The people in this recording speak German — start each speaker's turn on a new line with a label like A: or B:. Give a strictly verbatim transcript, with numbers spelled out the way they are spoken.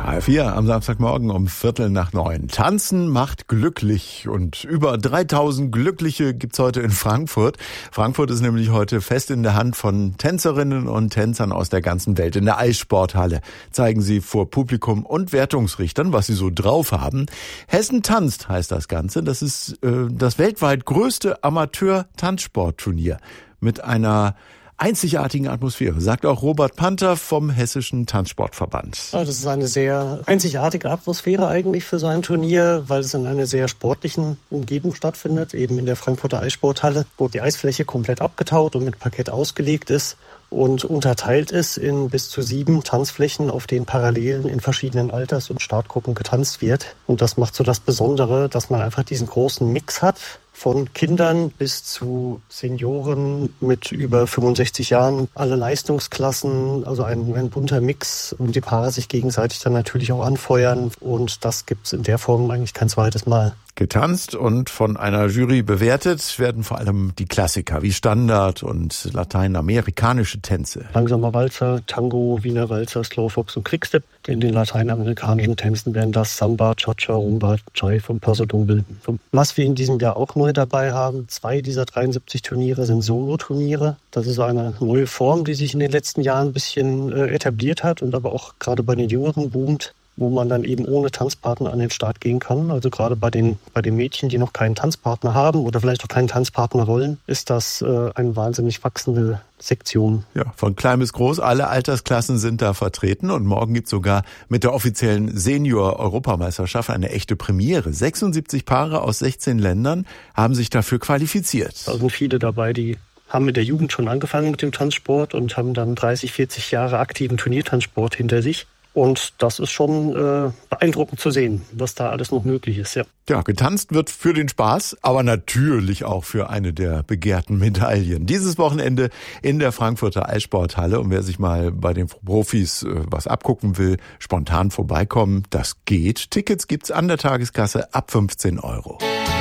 A: H F vier am Samstagmorgen um Viertel nach neun. Tanzen macht glücklich und über dreitausend Glückliche gibt's heute in Frankfurt. Frankfurt ist nämlich heute fest in der Hand von Tänzerinnen und Tänzern aus der ganzen Welt. In der Eissporthalle zeigen sie vor Publikum und Wertungsrichtern, was sie so drauf haben. Hessen tanzt heißt das Ganze. Das ist äh, das weltweit größte Amateur-Tanzsportturnier mit einer einzigartigen Atmosphäre, sagt auch Robert Panther vom Hessischen Tanzsportverband.
B: Das ist eine sehr einzigartige Atmosphäre eigentlich für so ein Turnier, weil es in einer sehr sportlichen Umgebung stattfindet, eben in der Frankfurter Eissporthalle, wo die Eisfläche komplett abgetaut und mit Parkett ausgelegt ist und unterteilt ist in bis zu sieben Tanzflächen, auf denen parallel in verschiedenen Alters- und Startgruppen getanzt wird. Und das macht so das Besondere, dass man einfach diesen großen Mix hat, von Kindern bis zu Senioren mit über fünfundsechzig Jahren, alle Leistungsklassen, also ein, ein bunter Mix und die Paare sich gegenseitig dann natürlich auch anfeuern und das gibt's in der Form eigentlich kein zweites Mal.
A: Getanzt und von einer Jury bewertet werden vor allem die Klassiker wie Standard und lateinamerikanische Tänze.
B: Langsamer Walzer, Tango, Wiener Walzer, Slowfox und Quickstep. In den lateinamerikanischen Tänzen werden das Samba, Cha-Cha, Rumba, Jive und Paso Doble. Was wir in diesem Jahr auch neu dabei haben, zwei dieser dreiundsiebzig Turniere sind Solo-Turniere. Das ist eine neue Form, die sich in den letzten Jahren ein bisschen äh, etabliert hat und aber auch gerade bei den Jüngeren boomt, wo man dann eben ohne Tanzpartner an den Start gehen kann. Also gerade bei den bei den Mädchen, die noch keinen Tanzpartner haben oder vielleicht auch keinen Tanzpartner wollen, ist das äh, eine wahnsinnig wachsende Sektion.
A: Ja, von klein bis groß, alle Altersklassen sind da vertreten und morgen gibt's sogar mit der offiziellen Senior-Europameisterschaft eine echte Premiere. sechsundsiebzig Paare aus sechzehn Ländern haben sich dafür qualifiziert.
B: Da sind viele dabei, die haben mit der Jugend schon angefangen mit dem Tanzsport und haben dann dreißig, vierzig Jahre aktiven Turniertanzsport hinter sich. Und das ist schon äh, beeindruckend zu sehen, was da alles noch möglich ist. Ja.
A: ja, getanzt wird für den Spaß, aber natürlich auch für eine der begehrten Medaillen. Dieses Wochenende in der Frankfurter Eissporthalle. Und wer sich mal bei den Profis äh, was abgucken will, spontan vorbeikommen, das geht. Tickets gibt's an der Tageskasse ab fünfzehn Euro.